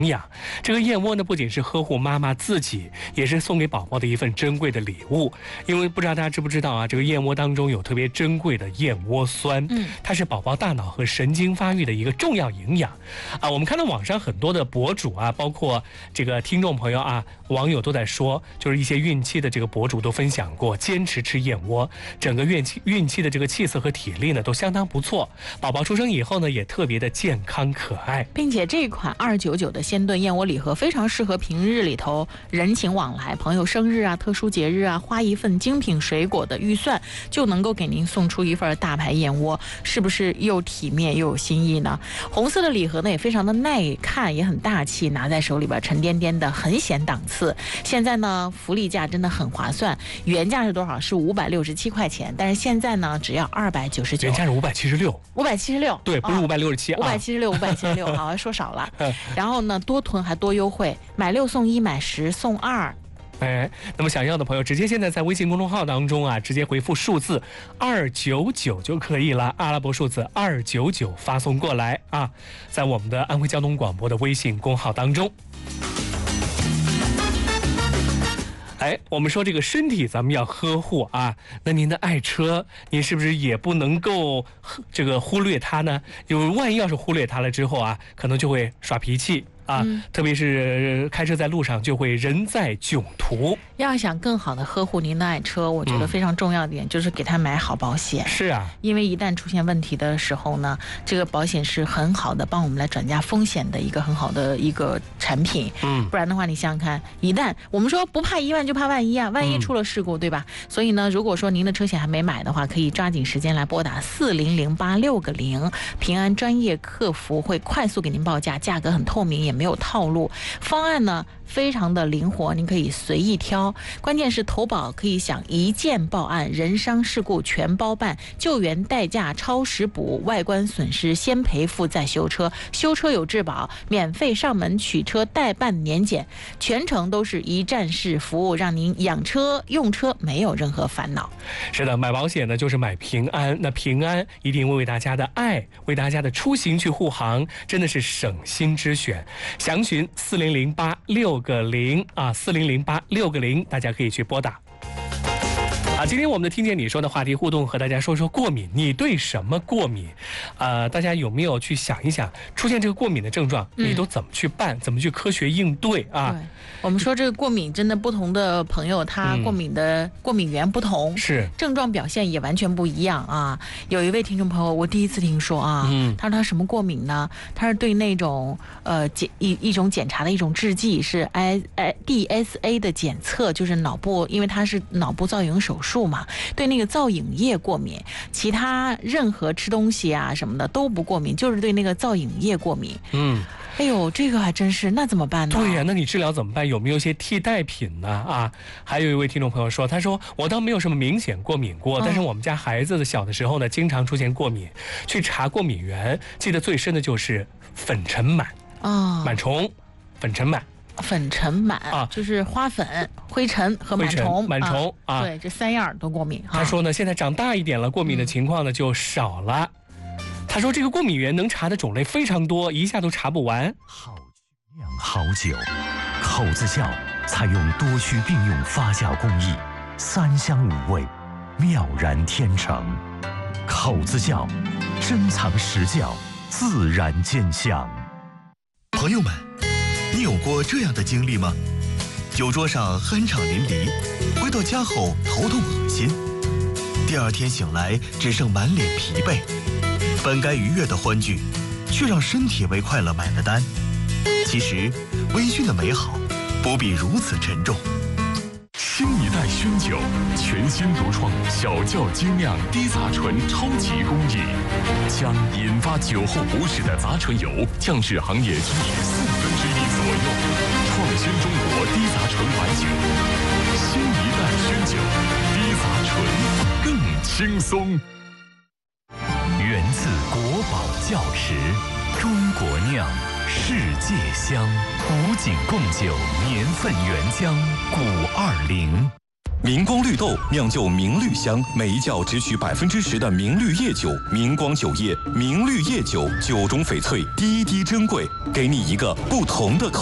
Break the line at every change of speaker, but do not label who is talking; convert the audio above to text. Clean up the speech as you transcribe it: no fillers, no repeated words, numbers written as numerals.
养。这个燕窝呢，不仅是呵护妈妈自己，也是送给宝宝的一份珍贵的礼物。因为不知道大家知不知道啊，这个燕窝当中有特别珍贵的燕窝酸，它是宝宝大脑和神经发育的一个重要营养啊。我们看到网上很多的博主啊，包括这个听众朋友啊，网友都在说，就是一些孕期的这个博主都分享过，坚持吃燕窝，整个孕期的这个气色和体力呢都相当不错，宝宝出生以后呢也特别的健康可爱，
并且这款299的鲜炖燕窝礼盒非常适合平日里头人情往来、朋友生日啊、特殊节日啊，花一份精品水果的预算就能够给您送出一份大牌燕窝，是不是又体面又有新意呢？红色的礼盒呢也非常的耐看，也很大气，拿在手里边沉甸甸的，很显档次。现在呢福利价真的很划算，原价是多少？是567块钱，但是现在呢只要299，
原价是576，对，不是567啊
，576，好像说少了。然后呢多囤还多优惠，买6送1，买10送2。
那么想要的朋友，直接现在在微信公众号当中啊，直接回复数字299就可以了，阿拉伯数字299发送过来啊，在我们的安徽交通广播的微信公号当中。我们说这个身体咱们要呵护啊，那您的爱车，您是不是也不能够这个忽略它呢？因为万一要是忽略它了之后啊，可能就会耍脾气啊，特别是开车在路上就会人在囧途。
要想更好的呵护您的爱车，我觉得非常重要的点就是给它买好保险。
是啊，因
为一旦出现问题的时候呢，这个保险是很好的帮我们来转嫁风险的一个很好的一个产品。不然的话你想想看，一旦我们说不怕1万就怕万一啊，万一出了事故，对吧？所以呢，如果说您的车险还没买的话，可以抓紧时间来拨打40086个0，平安专业客服会快速给您报价，价格很透明，也没有套路，方案呢非常的灵活，您可以随意挑。关键是投保可以享一键报案，人伤事故全包办，救援代驾超时补，外观损失先赔付再修车，修车有质保，免费上门取车代办年检，全程都是一站式服务，让您养车用车没有任何烦恼。
是的，买保险呢就是买平安，那平安一定为大家的爱，为大家的出行去护航，真的是省心之选。详询4008-6个0啊，4008-6个0，大家可以去拨打。今天我们的听见你说的话题互动，和大家说说过敏，你对什么过敏？大家有没有去想一想，出现这个过敏的症状，你都怎么去办，怎么去科学应对啊？
对，我们说这个过敏真的不同的朋友，他过敏的过敏源不同，
是
症状表现也完全不一样啊。有一位听众朋友，我第一次听说啊，他说他什么过敏呢？他是对那种一种检查的一种制剂是 DSA 的检测，就是脑部，因为他是脑部造影手术嘛，对那个造影液过敏，其他任何吃东西啊什么的都不过敏，就是对那个造影液过敏。哎呦，这个还真是，那怎么办呢？
对呀，那你治疗怎么办？有没有一些替代品呢？啊，还有一位听众朋友说，他说我倒没有什么明显过敏过，但是我们家孩子的小的时候呢，经常出现过敏，去查过敏源，记得最深的就是粉尘螨螨虫，粉尘螨。
粉尘螨啊，就是花粉、灰尘和螨虫啊，对，这3样都过敏。
他说呢，现在长大一点了，过敏的情况呢就少了。他说这个过敏源能查的种类非常多，一下都查不完。
好精酿好酒，口子窖采用多区并用发酵工艺，3香5味，妙然天成。口子窖，珍藏实窖，自然见香。
朋友们，你有过这样的经历吗？酒桌上酣畅淋漓，回到家后头痛恶心，第2天醒来只剩满脸疲惫，本该愉悦的欢聚，却让身体为快乐买了单。其实，微醺的美好不必如此沉重。
新一代熏酒，全新独创小窖精酿低杂醇超级工艺，将引发酒后不适的杂醇油降至行业均值1/4左右，创新中国低杂醇白酒。新一代熏酒，低杂醇更轻松。
源自国宝窖石，中国酿，世界香。古井贡酒年份原浆，520。
明光绿豆酿就明绿香，每一窖只取10%的明绿叶酒。明光酒业，明绿叶酒，酒中翡翠，滴滴珍贵，给你一个不同的口